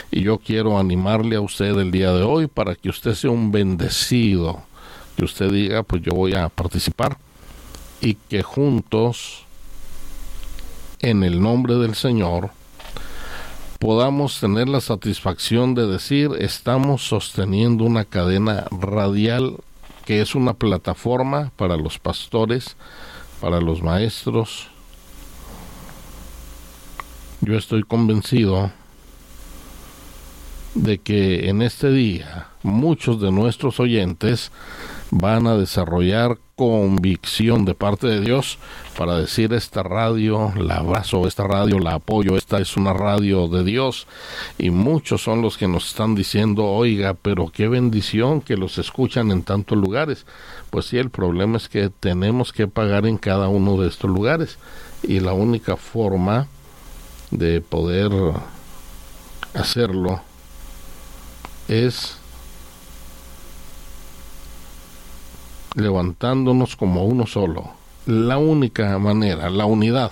y yo quiero animarle a usted el día de hoy para que usted sea un bendecido, que usted diga, pues yo voy a participar, y que juntos, en el nombre del Señor, podamos tener la satisfacción de decir, estamos sosteniendo una cadena radial que es una plataforma para los pastores, para los maestros. Yo estoy convencido de que en este día muchos de nuestros oyentes van a desarrollar convicción de parte de Dios para decir, esta radio la abrazo, esta radio la apoyo, esta es una radio de Dios. Y muchos son los que nos están diciendo, oiga, pero qué bendición que los escuchan en tantos lugares. Pues sí, el problema es que tenemos que pagar en cada uno de estos lugares, y la única forma de poder hacerlo es levantándonos como uno solo. La única manera, la unidad.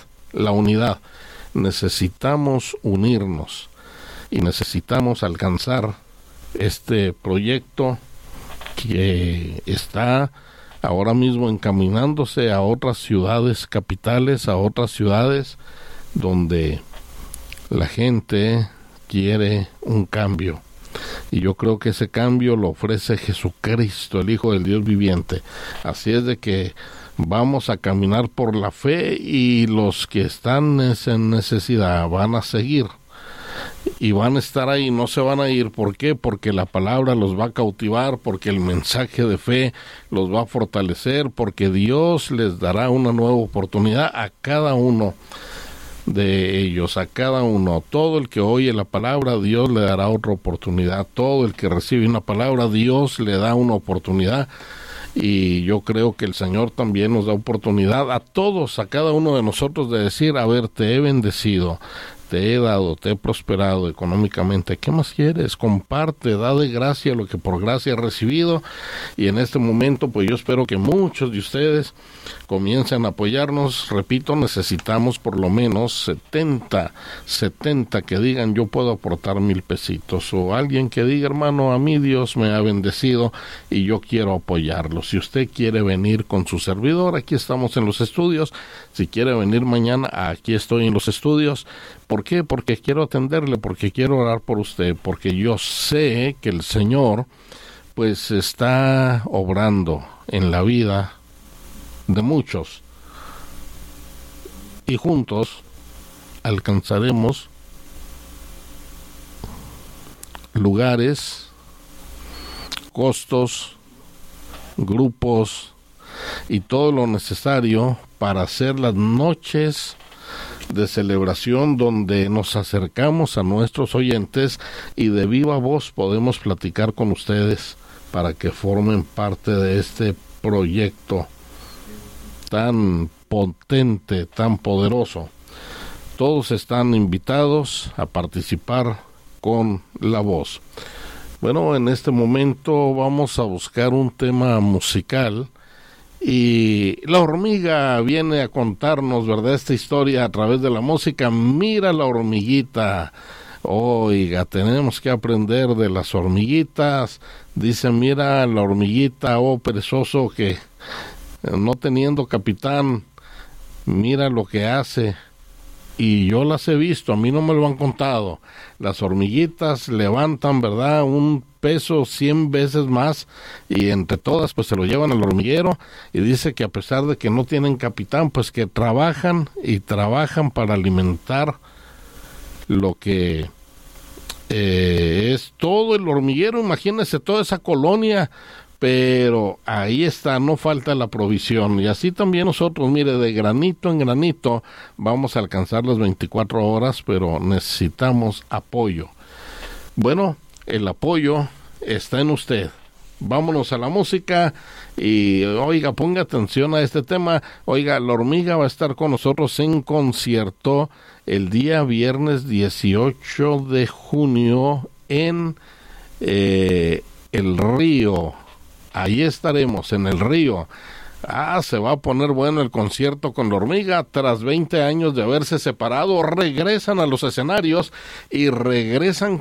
Necesitamos unirnos y necesitamos alcanzar este proyecto que está ahora mismo encaminándose a otras ciudades capitales, a otras ciudades donde la gente quiere un cambio. Y yo creo que ese cambio lo ofrece Jesucristo, el Hijo del Dios viviente. Así es de que vamos a caminar por la fe, y los que están en necesidad van a seguir y van a estar ahí, no se van a ir. ¿Por qué? Porque la palabra los va a cautivar, porque el mensaje de fe los va a fortalecer, porque Dios les dará una nueva oportunidad a cada uno de ellos, a cada uno. Todo el que oye la palabra, Dios le dará otra oportunidad. Todo el que recibe una palabra, Dios le da una oportunidad. Y yo creo que el Señor también nos da oportunidad a todos, a cada uno de nosotros, de decir, a ver, te he bendecido, te he dado, te he prosperado económicamente, ¿qué más quieres? Comparte, da de gracia lo que por gracia has recibido. Y en este momento, pues yo espero que muchos de ustedes comiencen a apoyarnos. Repito, necesitamos por lo menos 70 que digan, yo puedo aportar 1,000 pesitos, o alguien que diga, hermano, a mí Dios me ha bendecido y yo quiero apoyarlo. Si usted quiere venir con su servidor, aquí estamos en los estudios. Si quiere venir mañana, aquí estoy en los estudios. ¿Por qué? Porque quiero atenderle, porque quiero orar por usted, porque yo sé que el Señor pues está obrando en la vida de muchos, y juntos alcanzaremos lugares, costos, grupos y todo lo necesario para hacer las noches de celebración donde nos acercamos a nuestros oyentes y de viva voz podemos platicar con ustedes para que formen parte de este proyecto tan potente, tan poderoso. Todos están invitados a participar con la voz. Bueno, en este momento vamos a buscar un tema musical, y la hormiga viene a contarnos, ¿verdad?, esta historia a través de la música. Mira la hormiguita. Oiga, tenemos que aprender de las hormiguitas. Dice, mira la hormiguita, oh perezoso, que no teniendo capitán, mira lo que hace. Y yo las he visto, a mí no me lo han contado. Las hormiguitas levantan, ¿verdad?, un peso 100 veces más, y entre todas pues se lo llevan al hormiguero. Y dice que a pesar de que no tienen capitán, pues que trabajan y trabajan para alimentar lo que es todo el hormiguero. Imagínense toda esa colonia, pero ahí está, no falta la provisión. Y así también nosotros, mire, de granito en granito vamos a alcanzar las 24 horas, pero necesitamos apoyo. Bueno, el apoyo está en usted. Vámonos a la música y, oiga, ponga atención a este tema. Oiga, la hormiga va a estar con nosotros en concierto el día viernes 18 de junio en El Río. Ahí estaremos, en El Río. Se va a poner bueno el concierto con la hormiga. Tras 20 años de haberse separado, regresan a los escenarios y regresan